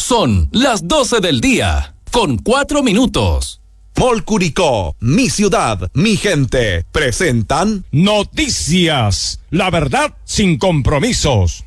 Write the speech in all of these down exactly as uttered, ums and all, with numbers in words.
Son las doce del día, con cuatro minutos. Mall Curicó, mi ciudad, mi gente, presentan Noticias, la verdad sin compromisos.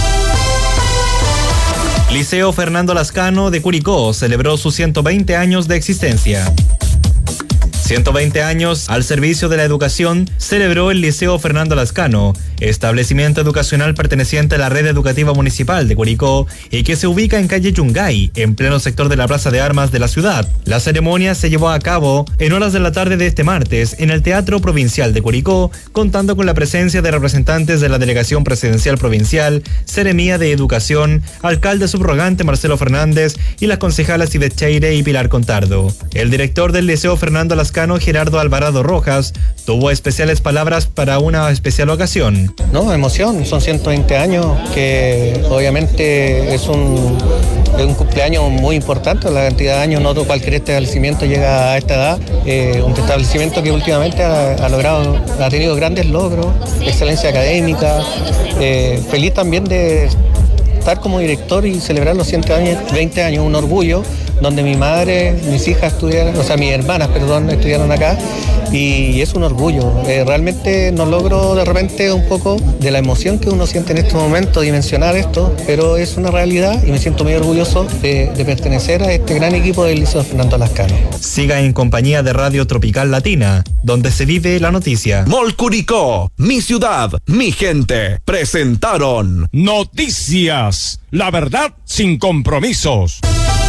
Liceo Fernando Lascano de Curicó celebró sus ciento veinte años de existencia. ciento veinte años al servicio de la educación celebró el Liceo Fernando Lascano, establecimiento educacional perteneciente a la red educativa municipal de Curicó y que se ubica en calle Yungay, en pleno sector de la Plaza de Armas de la ciudad. La ceremonia se llevó a cabo en horas de la tarde de este martes en el Teatro Provincial de Curicó, contando con la presencia de representantes de la Delegación Presidencial Provincial, Seremía de Educación, alcalde subrogante Marcelo Fernández y las concejalas Ivette Cheire y Pilar Contardo. El director del Liceo Fernando Lascano, Gerardo Alvarado Rojas, tuvo especiales palabras para una especial ocasión. No, emoción, son ciento veinte años, que obviamente es un, es un cumpleaños muy importante, la cantidad de años, no cualquier establecimiento llega a esta edad, eh, un establecimiento que últimamente ha, ha logrado, ha tenido grandes logros, excelencia académica, eh, feliz también de estar como director y celebrar los ciento veinte años, un orgullo, donde mi madre, mis hijas estudiaron, o sea, mis hermanas, perdón, estudiaron acá, y es un orgullo. Eh, realmente no logro de repente un poco de la emoción que uno siente en estos momentos dimensionar esto, pero es una realidad y me siento muy orgulloso de, de pertenecer a este gran equipo del Liceo Fernando Lascano. Siga en compañía de Radio Tropical Latina, donde se vive la noticia. Mall Curicó, mi ciudad, mi gente, presentaron Noticias, la verdad sin compromisos.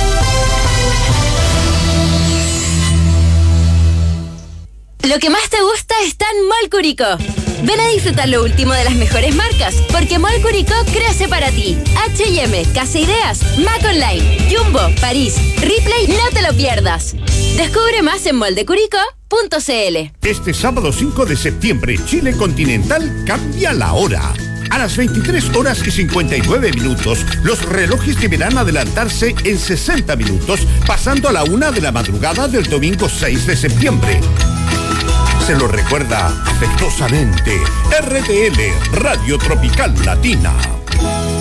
Lo que más te gusta está en Mall Curicó. Ven a disfrutar lo último de las mejores marcas, porque Mall Curicó crece para ti. H y M, Casa Ideas, Mac Online, Jumbo, París, Ripley, no te lo pierdas. Descubre más en moldecuricó punto c l. Este sábado cinco de septiembre, Chile Continental cambia la hora. A las veintitrés horas y cincuenta y nueve minutos, los relojes deberán adelantarse en sesenta minutos, pasando a la una de la madrugada del domingo seis de septiembre. Se lo recuerda afectuosamente R T L, Radio Tropical Latina.